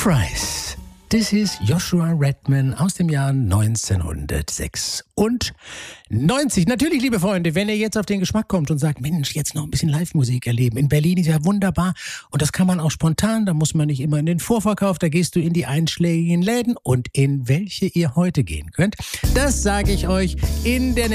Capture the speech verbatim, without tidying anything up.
Fries. Das ist Joshua Redman aus dem Jahr neunzehnhundertsechsundneunzig. Natürlich, liebe Freunde, wenn ihr jetzt auf den Geschmack kommt und sagt, Mensch, jetzt noch ein bisschen Live-Musik erleben. In Berlin ist ja wunderbar und das kann man auch spontan. Da muss man nicht immer in den Vorverkauf. Da gehst du in die einschlägigen Läden und in welche ihr heute gehen könnt. Das sage ich euch in der